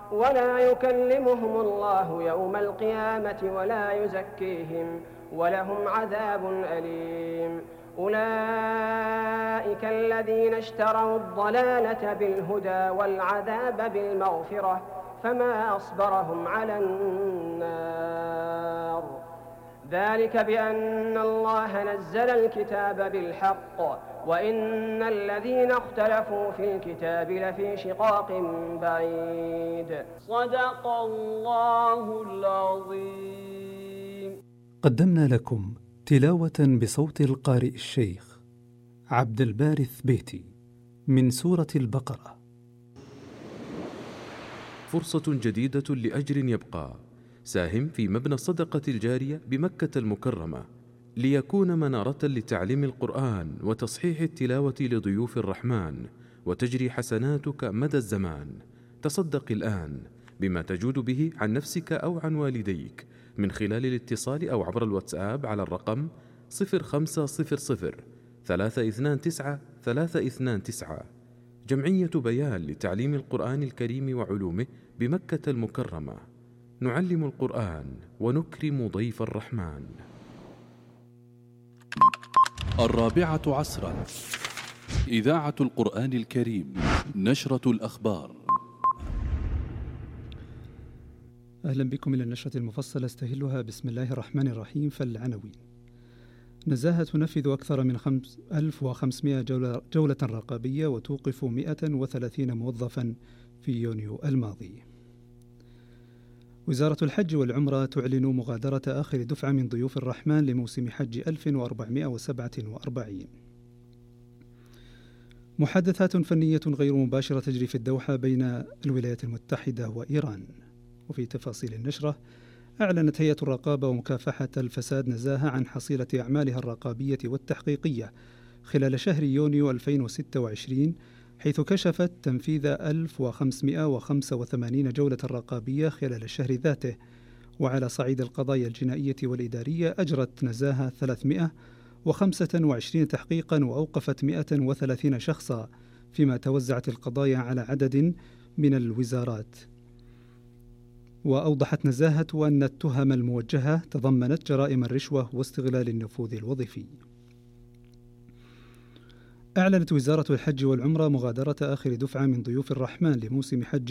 ولا يكلمهم الله يوم القيامة ولا يزكيهم ولهم عذاب أليم. أولئك الذين اشتروا الضلالة بالهدى والعذاب بالمغفرة فما أصبرهم على النار. ذلك بأن الله نزل الكتاب بالحق وإن الذين اختلفوا في الكتاب لفي شقاق بعيد. صدق الله العظيم. قدمنا لكم تلاوة بصوت القارئ الشيخ عبد الباري الثبيتي من سورة البقرة. فرصة جديدة لأجر يبقى. ساهم في مبنى الصدقة الجارية بمكة المكرمة ليكون منارة لتعليم القرآن وتصحيح التلاوة لضيوف الرحمن، وتجري حسناتك مدى الزمان. تصدق الآن بما تجود به عن نفسك أو عن والديك من خلال الاتصال أو عبر الواتساب على الرقم 0500 329 329. جمعية بيان لتعليم القرآن الكريم وعلومه بمكة المكرمة. نعلم القرآن ونكرم ضيف الرحمن. 4 إذاعة القرآن الكريم. نشرة الأخبار. أهلا بكم إلى النشرة المفصلة استهلها بسم الله الرحمن الرحيم. فالعناوين: نزاهة تنفذ أكثر من 1500 جولة رقابية وتوقف 130 موظفا في يونيو الماضي. وزارة الحج والعمرة تعلن مغادرة آخر دفعة من ضيوف الرحمن لموسم حج 1447. محادثات فنية غير مباشرة تجري في الدوحة بين الولايات المتحدة وإيران. وفي تفاصيل النشرة: أعلنت هيئة الرقابة ومكافحة الفساد نزاهة عن حصيلة أعمالها الرقابية والتحقيقية خلال شهر يونيو 2026، حيث كشفت تنفيذ 1585 جولة رقابية خلال الشهر ذاته. وعلى صعيد القضايا الجنائية والإدارية أجرت نزاهة 325 تحقيقا وأوقفت 130 شخصا، فيما توزعت القضايا على عدد من الوزارات. وأوضحت نزاهة أن التهم الموجهة تضمنت جرائم الرشوة واستغلال النفوذ الوظيفي. أعلنت وزارة الحج والعمرة مغادرة آخر دفعة من ضيوف الرحمن لموسم حج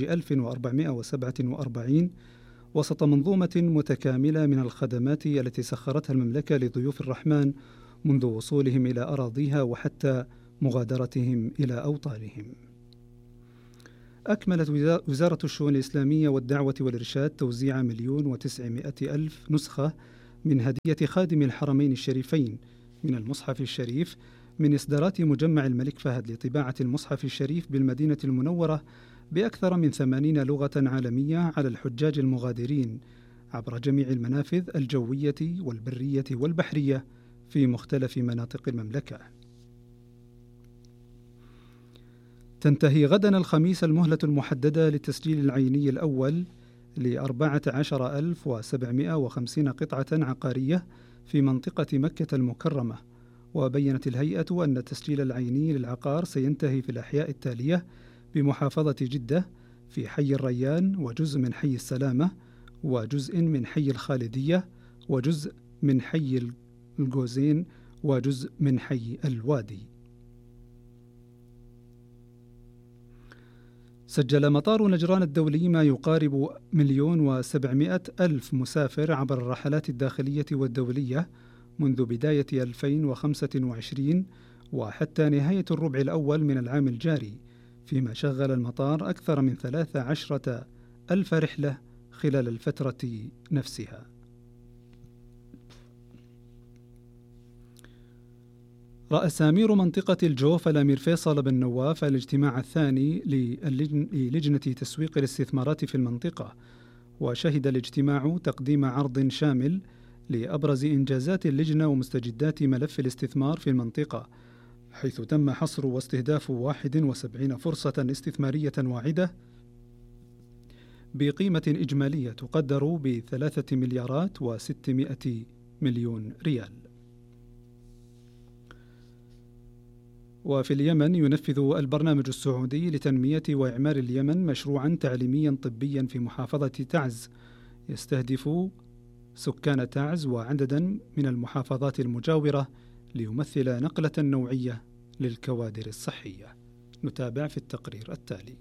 1447 وسط منظومة متكاملة من الخدمات التي سخرتها المملكة لضيوف الرحمن منذ وصولهم إلى أراضيها وحتى مغادرتهم إلى أوطانهم. أكملت وزارة الشؤون الإسلامية والدعوة والإرشاد توزيع 1,900,000 نسخة من هدية خادم الحرمين الشريفين من المصحف الشريف من إصدارات مجمع الملك فهد لطباعة المصحف الشريف بالمدينة المنورة بأكثر من 80 لغة عالمية على الحجاج المغادرين عبر جميع المنافذ الجوية والبرية والبحرية في مختلف مناطق المملكة. تنتهي غدا الخميس المهلة المحددة للتسجيل العيني الأول ل14,750 قطعة عقارية في منطقة مكة المكرمة. وبيّنت الهيئة أن التسجيل العيني للعقار سينتهي في الأحياء التالية بمحافظة جدة في حي الريان وجزء من حي السلامة وجزء من حي الخالدية وجزء من حي الجوزين وجزء من حي الوادي. سجل مطار نجران الدولي ما يقارب 1,700,000 مسافر عبر الرحلات الداخلية والدولية منذ بداية 2025 وحتى نهاية الربع الأول من العام الجاري، فيما شغل المطار أكثر من 13,000 رحلة خلال الفترة نفسها. رأس أمير منطقة الجوف الأمير فيصل بن نواف الاجتماع الثاني للجنة تسويق الاستثمارات في المنطقة، وشهد الاجتماع تقديم عرض شامل لأبرز إنجازات اللجنة ومستجدات ملف الاستثمار في المنطقة، حيث تم حصر واستهداف 71 فرصة استثمارية واعدة بقيمة إجمالية تقدر ب3,600,000,000 ريال. وفي اليمن ينفذ البرنامج السعودي لتنمية وإعمار اليمن مشروعا تعليميا طبيا في محافظة تعز يستهدف سكان تعز وعددا من المحافظات المجاورة ليمثل نقلة نوعية للكوادر الصحية. نتابع في التقرير التالي.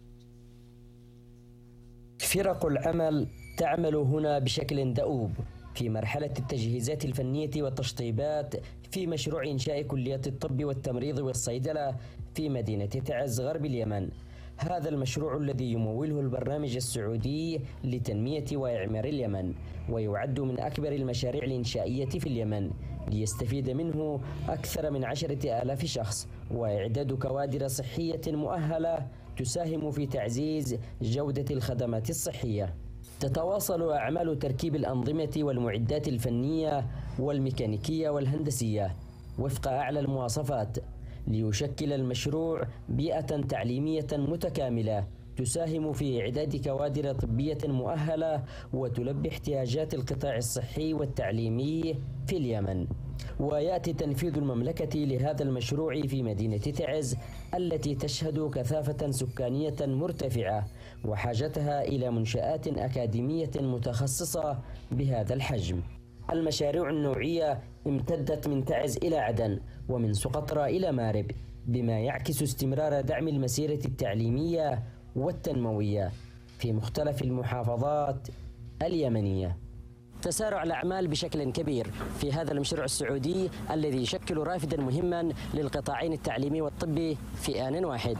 فرق العمل تعمل هنا بشكل دؤوب في مرحلة التجهيزات الفنية والتشطيبات في مشروع إنشاء كلية الطب والتمريض والصيدلة في مدينة تعز غرب اليمن. هذا المشروع الذي يموله البرنامج السعودي لتنمية وإعمار اليمن، ويعد من أكبر المشاريع الإنشائية في اليمن، ليستفيد منه أكثر من 10,000 شخص، وإعداد كوادر صحية مؤهلة تساهم في تعزيز جودة الخدمات الصحية. تتواصل أعمال تركيب الأنظمة والمعدات الفنية والميكانيكية والهندسية وفق أعلى المواصفات، ليشكل المشروع بيئة تعليمية متكاملة تساهم في إعداد كوادر طبية مؤهلة وتلبي احتياجات القطاع الصحي والتعليمي في اليمن. ويأتي تنفيذ المملكة لهذا المشروع في مدينة تعز التي تشهد كثافة سكانية مرتفعة وحاجتها إلى منشآت أكاديمية متخصصة بهذا الحجم. المشاريع النوعية امتدت من تعز إلى عدن ومن سقطرى إلى مارب، بما يعكس استمرار دعم المسيرة التعليمية والتنموية في مختلف المحافظات اليمنية. تسارع الأعمال بشكل كبير في هذا المشروع السعودي الذي يشكل رافدا مهما للقطاعين التعليمي والطبي في آن واحد.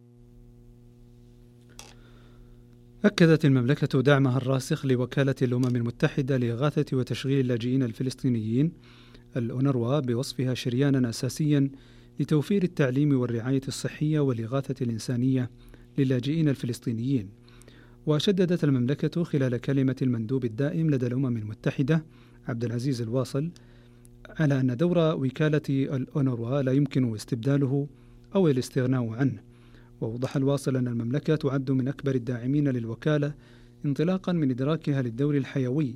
أكدت المملكة دعمها الراسخ لوكالة الأمم المتحدة لإغاثة وتشغيل اللاجئين الفلسطينيين الأونروا بوصفها شريانا أساسيا لتوفير التعليم والرعاية الصحية والإغاثة الإنسانية للاجئين الفلسطينيين. وشددت المملكة خلال كلمة المندوب الدائم لدى الأمم المتحدة عبد العزيز الواصل على أن دور وكالة الأونروا لا يمكن استبداله أو الاستغناء عنه. وأوضح الواصل أن المملكة تعد من أكبر الداعمين للوكالة انطلاقا من إدراكها للدور الحيوي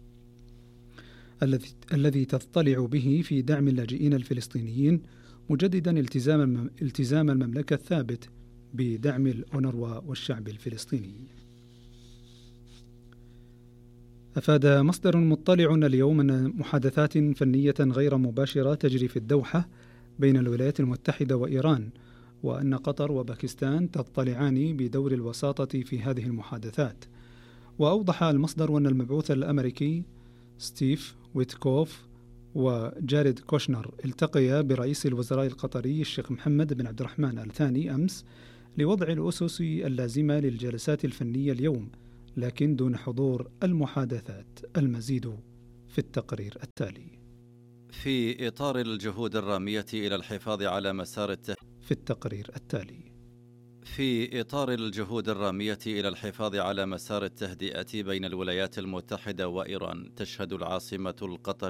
الذي تضطلع به في دعم اللاجئين الفلسطينيين، مجددا التزام المملكة الثابت بدعم الأونروا والشعب الفلسطيني. أفاد مصدر مطلع اليوم أن محادثات فنية غير مباشرة تجري في الدوحة بين الولايات المتحدة وإيران، وأن قطر وباكستان تضطلعان بدور الوساطة في هذه المحادثات. وأوضح المصدر أن المبعوث الأمريكي ستيف ويتكوف وجاريد كوشنر التقيا برئيس الوزراء القطري الشيخ محمد بن عبد الرحمن آل ثاني أمس لوضع الأسس اللازمة للجلسات الفنية اليوم، لكن دون حضور المحادثات. المزيد في التقرير التالي. في إطار الجهود الرامية إلى الحفاظ على مسار في التقرير التالي. في إطار الجهود الرامية إلى الحفاظ على مسار التهدئة بين الولايات المتحدة وإيران، تشهد العاصمة القطرية